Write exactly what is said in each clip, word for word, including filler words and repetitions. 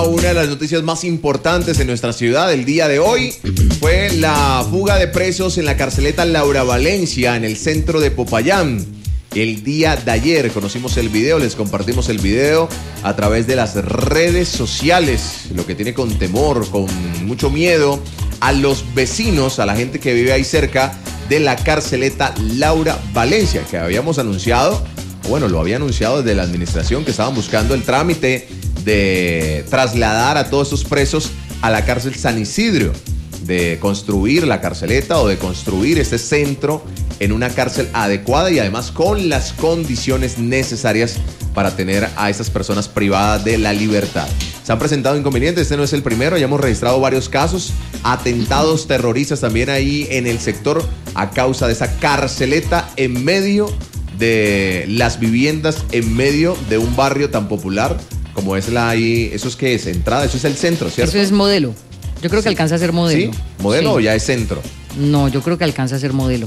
Una de las noticias más importantes en nuestra ciudad el día de hoy fue la fuga de presos en la carceleta Laura Valencia en el centro de Popayán. El día de ayer conocimos el video, les compartimos el video a través de las redes sociales, lo que tiene con temor, con mucho miedo a los vecinos, a la gente que vive ahí cerca de la carceleta Laura Valencia, que habíamos anunciado, bueno, lo había anunciado desde la administración, que estaban buscando el trámite de trasladar a todos estos presos a la cárcel San Isidro, de construir la carceleta o de construir este centro en una cárcel adecuada y además con las condiciones necesarias para tener a estas personas privadas de la libertad. Se han presentado inconvenientes, este no es el primero, ya hemos registrado varios casos, atentados terroristas también ahí en el sector a causa de esa carceleta en medio de las viviendas, en medio de un barrio tan popular como es la ahí. ¿Eso es qué es? Entrada, eso es el centro, ¿cierto? Eso es modelo. Yo creo que alcanza a ser modelo. ¿Sí? ¿Modelo sí. o ya es centro? No, yo creo que alcanza a ser modelo.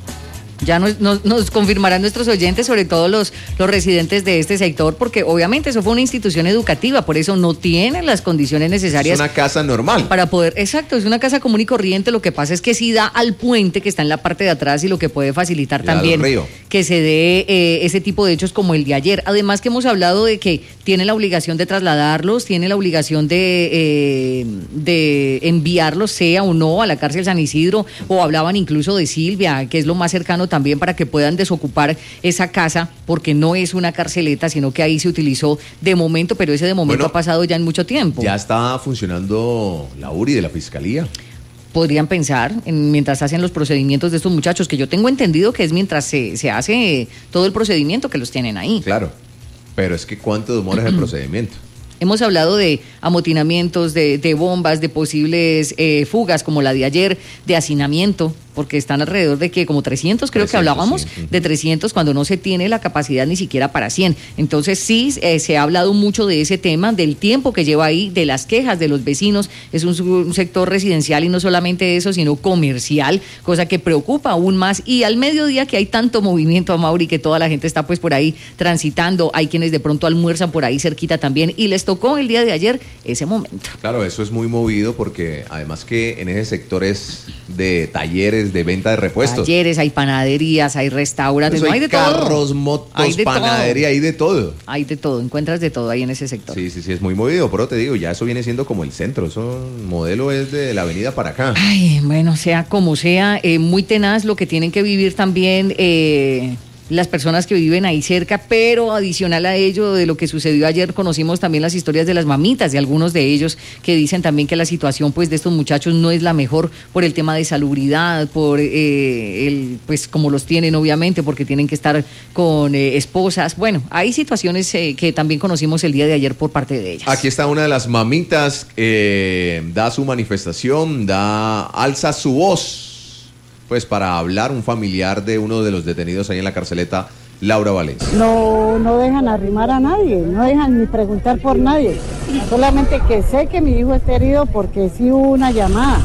Ya nos, nos, nos confirmarán nuestros oyentes, sobre todo los, los residentes de este sector, porque obviamente eso fue una institución educativa, por eso no tienen las condiciones necesarias. Es una casa normal. Para poder, exacto, es una casa común y corriente, lo que pasa es que sí da al puente que está en la parte de atrás y lo que puede facilitar ya también que se dé eh, ese tipo de hechos como el de ayer. Además que hemos hablado de que tiene la obligación de trasladarlos, tiene la obligación de, eh, de enviarlos, sea o no, a la cárcel San Isidro, o hablaban incluso de Silvia, que es lo más cercano también para que puedan desocupar esa casa, porque no es una carceleta, sino que ahí se utilizó de momento, pero ese de momento bueno, ha pasado ya en mucho tiempo. Ya está funcionando la U R I de la Fiscalía. Podrían pensar, en, mientras hacen los procedimientos de estos muchachos, que yo tengo entendido que es mientras se, se hace todo el procedimiento que los tienen ahí. Claro, pero es que ¿cuánto demora el procedimiento? Hemos hablado de amotinamientos, de, de bombas, de posibles eh, fugas como la de ayer, de hacinamiento, porque están alrededor de que como trescientos, creo trescientos, que hablábamos, sí. de trescientos cuando no se tiene la capacidad ni siquiera para cien. Entonces sí, eh, se ha hablado mucho de ese tema, del tiempo que lleva ahí, de las quejas de los vecinos. Es un, un sector residencial y no solamente eso, sino comercial, cosa que preocupa aún más. Y al mediodía que hay tanto movimiento, Amaury, que toda la gente está pues por ahí transitando, hay quienes de pronto almuerzan por ahí cerquita también, y les tocó el día de ayer ese momento. Claro, eso es muy movido porque además que en ese sector es de talleres, de venta de repuestos. Talleres, hay panaderías, hay restaurantes, no, hay de carros, todo. Carros, motos, hay de panadería, todo. hay de todo. Hay de todo, encuentras de todo ahí en ese sector. Sí, sí, sí, es muy movido, pero te digo, ya eso viene siendo como el centro, eso modelo es de la avenida para acá. Ay, bueno, sea como sea, eh, muy tenaz lo que tienen que vivir también eh, las personas que viven ahí cerca, pero adicional a ello, de lo que sucedió ayer, conocimos también las historias de las mamitas, de algunos de ellos que dicen también que la situación pues de estos muchachos no es la mejor por el tema de salubridad, por eh, el pues como los tienen obviamente, porque tienen que estar con eh, esposas. Bueno, hay situaciones eh, que también conocimos el día de ayer por parte de ellas. Aquí está una de las mamitas, eh, da su manifestación, da alza su voz, pues para hablar un familiar de uno de los detenidos ahí en la carceleta Laura Valencia. No, no dejan arrimar a nadie, no dejan ni preguntar por nadie, solamente que sé que mi hijo está herido porque sí hubo una llamada,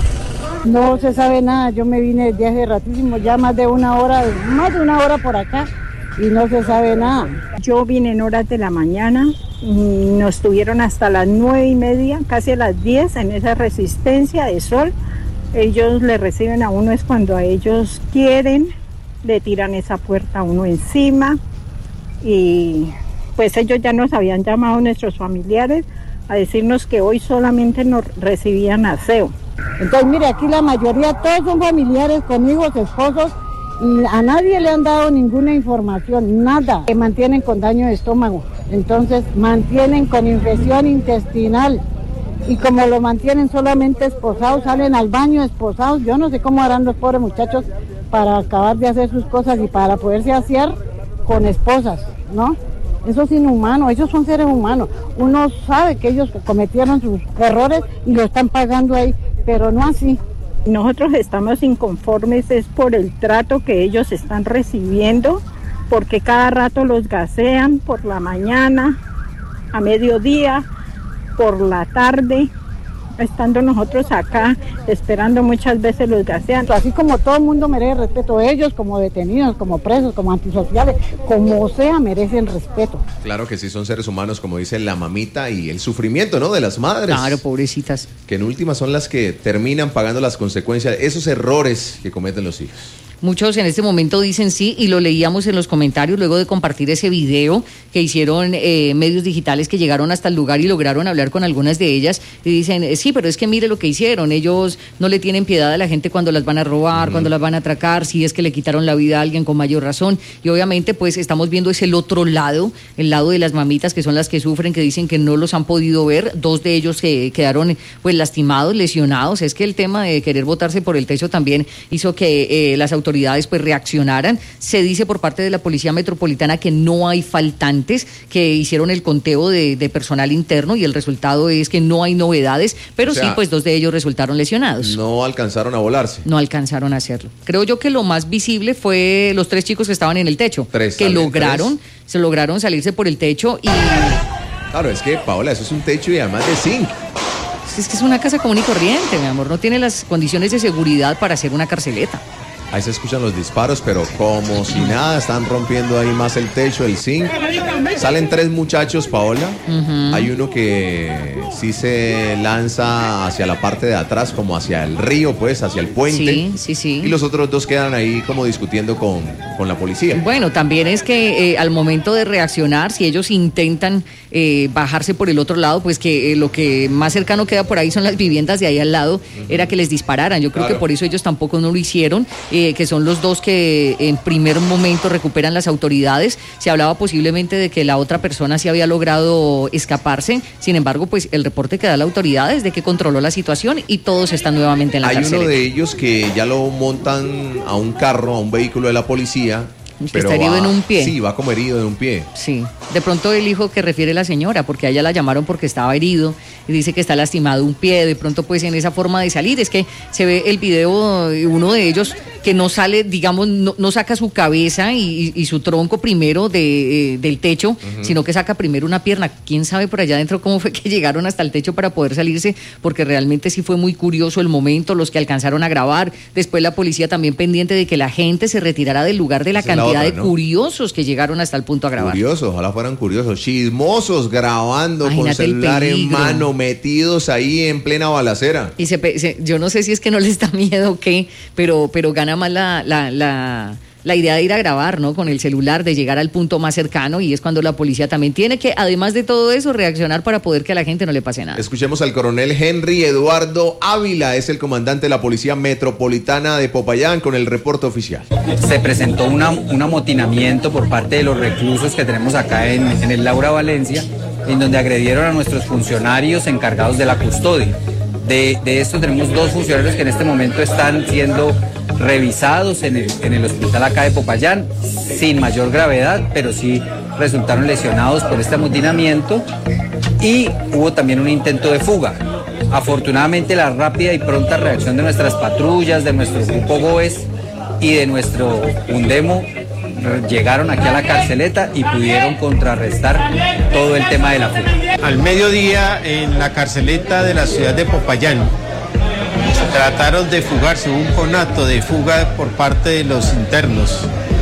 no se sabe nada, yo me vine desde hace ratísimo, ya más de una hora, más de una hora por acá y no se sabe nada. Yo vine en horas de la mañana, nos tuvieron hasta las nueve y media, casi a las diez en esa resistencia de sol. Ellos le reciben a uno es cuando a ellos quieren, le tiran esa puerta a uno encima y pues ellos ya nos habían llamado nuestros familiares a decirnos que hoy solamente nos recibían aseo. Entonces mire, aquí la mayoría todos son familiares con hijos, esposos, y a nadie le han dado ninguna información, nada. Que mantienen con daño de estómago, entonces mantienen con infección intestinal. Y como lo mantienen solamente esposados, salen al baño esposados, yo no sé cómo harán los pobres muchachos para acabar de hacer sus cosas y para poderse asear con esposas, ¿no? Eso es inhumano, ellos son seres humanos. Uno sabe que ellos cometieron sus errores y lo están pagando ahí, pero no así. Nosotros estamos inconformes es por el trato que ellos están recibiendo, porque cada rato los gasean por la mañana, a mediodía, por la tarde, estando nosotros acá, esperando muchas veces los gasean. Así como todo el mundo merece respeto, ellos como detenidos, como presos, como antisociales, como sea, merecen respeto. Claro que sí, son seres humanos, como dice la mamita, y el sufrimiento, ¿no?, de las madres. Claro, pobrecitas. Que en última son las que terminan pagando las consecuencias, esos errores que cometen los hijos. Muchos en este momento dicen sí, y lo leíamos en los comentarios luego de compartir ese video que hicieron eh, medios digitales que llegaron hasta el lugar y lograron hablar con algunas de ellas, y dicen, eh, sí, pero es que mire lo que hicieron, ellos no le tienen piedad a la gente cuando las van a robar, uh-huh. cuando las van a atracar, si es que le quitaron la vida a alguien con mayor razón, y obviamente pues estamos viendo ese el otro lado, el lado de las mamitas que son las que sufren, que dicen que no los han podido ver, dos de ellos que quedaron pues lastimados, lesionados. Es que el tema de querer botarse por el techo también hizo que eh, las autoridades autoridades pues reaccionaran. Se dice por parte de la Policía Metropolitana que no hay faltantes, que hicieron el conteo de, de personal interno y el resultado es que no hay novedades, pero o sea, sí, pues dos de ellos resultaron lesionados. No alcanzaron a volarse. No alcanzaron a hacerlo. Creo yo que lo más visible fue los tres chicos que estaban en el techo, tres, que lograron, tres. se lograron salirse por el techo y... Claro, es que, Paola, eso es un techo y además de zinc. Es que es una casa común y corriente, mi amor, no tiene las condiciones de seguridad para hacer una carceleta. Ahí se escuchan los disparos, pero como si nada, están rompiendo ahí más el techo, el zinc. Salen tres muchachos, Paola. Uh-huh. Hay uno que sí se lanza hacia la parte de atrás, como hacia el río, pues, hacia el puente. Sí, sí, sí. Y los otros dos quedan ahí como discutiendo con, con la policía. Bueno, también es que eh, al momento de reaccionar, si ellos intentan eh, bajarse por el otro lado, pues que eh, lo que más cercano queda por ahí son las viviendas de ahí al lado, uh-huh. era que les dispararan. Yo creo claro. que por eso ellos tampoco no lo hicieron. Eh, que son los dos que en primer momento recuperan las autoridades. Se hablaba posiblemente de que la otra persona sí había logrado escaparse, sin embargo, pues el reporte que da la autoridad es de que controló la situación y todos están nuevamente en la cárcel. Hay uno de ellos que ya lo montan a un carro, a un vehículo de la policía. Que pero está herido va, en un pie. Sí, va como herido de un pie. Sí, de pronto el hijo que refiere la señora, porque a ella la llamaron porque estaba herido y dice que está lastimado un pie, de pronto pues en esa forma de salir, es que se ve el video de uno de ellos que no sale, digamos, no, no saca su cabeza y, y, y su tronco primero de, eh, del techo, uh-huh. sino que saca primero una pierna. ¿Quién sabe por allá adentro cómo fue que llegaron hasta el techo para poder salirse? Porque realmente sí fue muy curioso el momento, los que alcanzaron a grabar, después la policía también pendiente de que la gente se retirara del lugar de la Esa cantidad la otra, de ¿no? curiosos que llegaron hasta el punto a grabar. Curiosos, ojalá fueran curiosos, chismosos grabando. Imagínate con celular en mano, metidos ahí en plena balacera. Y se, se, yo no sé si es que no les da miedo o qué, pero, pero gana más la, la, la, la idea de ir a grabar, ¿no? Con el celular, de llegar al punto más cercano, y es cuando la policía también tiene que, además de todo eso, reaccionar para poder que a la gente no le pase nada. Escuchemos al coronel Henry Eduardo Ávila, es el comandante de la Policía Metropolitana de Popayán, con el reporte oficial. Se presentó una, un amotinamiento por parte de los reclusos que tenemos acá en, en el Laura Valencia, en donde agredieron a nuestros funcionarios encargados de la custodia. De, de esto tenemos dos funcionarios que en este momento están siendo revisados en el, en el hospital acá de Popayán, sin mayor gravedad, pero sí resultaron lesionados por este amotinamiento, y hubo también un intento de fuga. Afortunadamente, la rápida y pronta reacción de nuestras patrullas, de nuestro grupo GOES y de nuestro UNDEMO llegaron aquí a la carceleta y pudieron contrarrestar todo el tema de la fuga. Al mediodía, en la carceleta de la ciudad de Popayán, trataron de fugarse, hubo un conato de fuga por parte de los internos.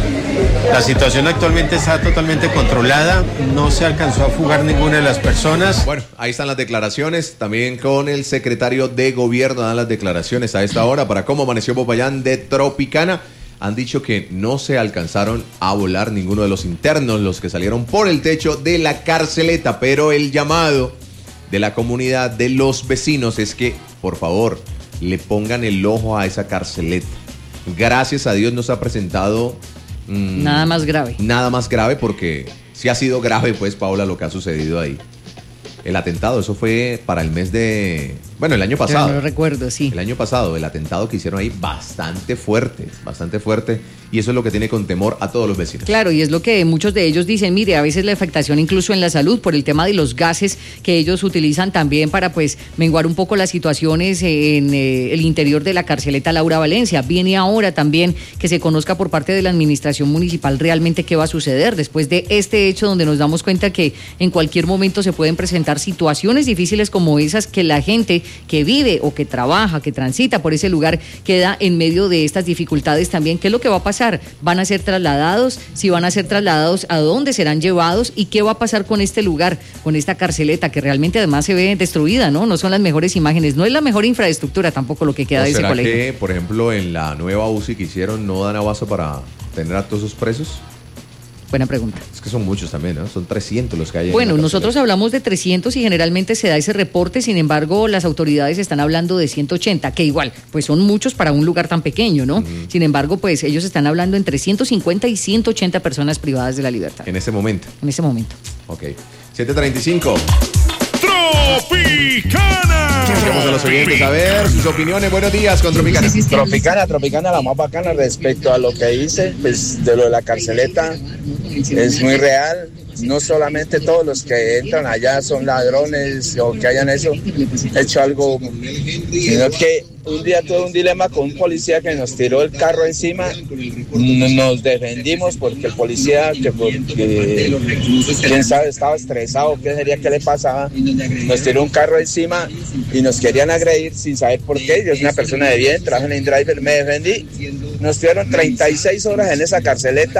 La situación actualmente está totalmente controlada, no se alcanzó a fugar ninguna de las personas. Bueno, ahí están las declaraciones, también con el secretario de gobierno dan las declaraciones a esta hora para cómo amaneció Popayán de Tropicana. Han dicho que no se alcanzaron a volar ninguno de los internos, los que salieron por el techo de la carceleta, pero el llamado de la comunidad, de los vecinos, es que, por favor, le pongan el ojo a esa carceleta. Gracias a Dios no se ha presentado... Mmm, nada más grave. Nada más grave, porque sí ha sido grave, pues, Paola, lo que ha sucedido ahí. El atentado, eso fue para el mes de... Bueno, el año pasado. Yo no lo recuerdo, sí. El año pasado, el atentado que hicieron ahí, bastante fuerte, bastante fuerte. y eso es lo que tiene con temor a todos los vecinos. Claro, y es lo que muchos de ellos dicen, mire, a veces la afectación incluso en la salud por el tema de los gases que ellos utilizan también para pues menguar un poco las situaciones en eh, el interior de la carceleta Laura Valencia. Viene ahora también que se conozca por parte de la administración municipal realmente qué va a suceder después de este hecho donde nos damos cuenta que en cualquier momento se pueden presentar situaciones difíciles como esas, que la gente que vive o que trabaja, que transita por ese lugar queda en medio de estas dificultades también. ¿Qué es lo que va a pasar? ¿Van a ser trasladados? Si van a ser trasladados, ¿a dónde serán llevados? ¿Y qué va a pasar con este lugar, con esta carceleta que realmente además se ve destruida, ¿no? No son las mejores imágenes, no es la mejor infraestructura tampoco lo que queda de ese colegio. ¿Será que, por ejemplo, en la nueva U C I que hicieron no dan abasto para tener a todos esos presos? Buena pregunta. Es que son muchos también, ¿no? Son trescientos los que hay. Bueno, nosotros hablamos de trescientos y generalmente se da ese reporte, sin embargo, las autoridades están hablando de ciento ochenta, que igual, pues son muchos para un lugar tan pequeño, ¿no? Uh-huh. Sin embargo, pues ellos están hablando entre ciento cincuenta y ciento ochenta personas privadas de la libertad. En ese momento. En ese momento. Ok. siete treinta y cinco. Tropicana. Vamos a los oyentes a ver sus opiniones. Buenos días con Tropicana. Tropicana, Tropicana, la más bacana respecto a lo que dice, pues de lo de la carceleta, es muy real. No solamente todos los que entran allá son ladrones o que hayan eso, hecho algo, sino que un día tuve un dilema con un policía que nos tiró el carro encima, nos defendimos porque el policía, que porque, quién sabe, estaba estresado, qué sería que le pasaba, nos tiró un carro encima y nos querían agredir sin saber por qué. Yo soy una persona de bien, trabajo en InDriver, me defendí, nos tuvieron treinta y seis horas en esa carceleta.